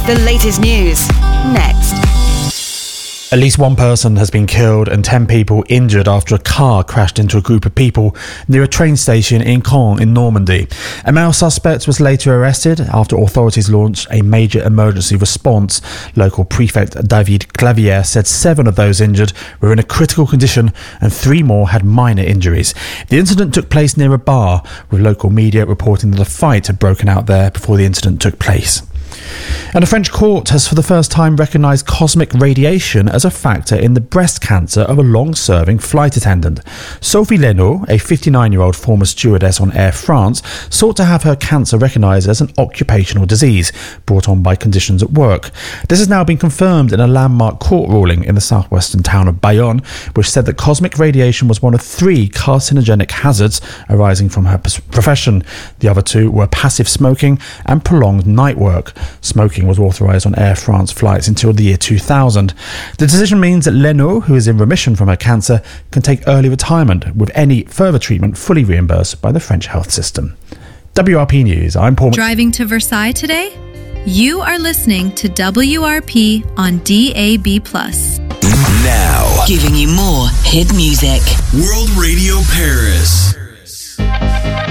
The latest news, next. At least one person has been killed and 10 people injured after a car crashed into a group of people near a train station in Caen in Normandy. A male suspect was later arrested after authorities launched a major emergency response. Local prefect David Clavier said 7 of those injured were in a critical condition and 3 more had minor injuries. The incident took place near a bar, with local media reporting that a fight had broken out there before the incident took place. And a French court has for the first time recognised cosmic radiation as a factor in the breast cancer of a long-serving flight attendant. Sophie Leno, a 59-year-old former stewardess on Air France, sought to have her cancer recognised as an occupational disease brought on by conditions at work. This has now been confirmed in a landmark court ruling in the southwestern town of Bayonne, which said that cosmic radiation was one of 3 carcinogenic hazards arising from her profession. The other 2 were passive smoking and prolonged night work. Smoking was authorised on Air France flights until the year 2000. The decision means that Leno, who is in remission from her cancer, can take early retirement, with any further treatment fully reimbursed by the French health system. WRP News, I'm Paul. Driving to Versailles today? You are listening to WRP on DAB+. Now, giving you more hit music. World Radio Paris.